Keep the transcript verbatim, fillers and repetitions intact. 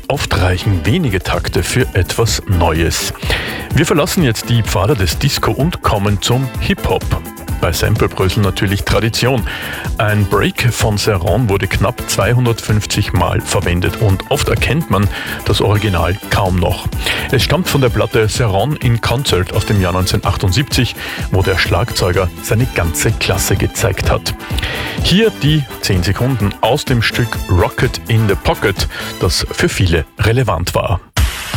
oft reichen wenige Takte für etwas Neues. Wir verlassen jetzt die Pfade des Disco und kommen zum Hip-Hop. Bei Samplebrösel natürlich Tradition. Ein Break von Serron wurde knapp zweihundertfünfzig Mal verwendet und oft erkennt man das Original kaum noch. Es stammt von der Platte Serron in Concert aus dem Jahr neunzehnhundertachtundsiebzig, wo der Schlagzeuger seine ganze Klasse gezeigt hat. Hier die zehn Sekunden aus dem Stück Rocket in the Pocket, das für viele relevant war.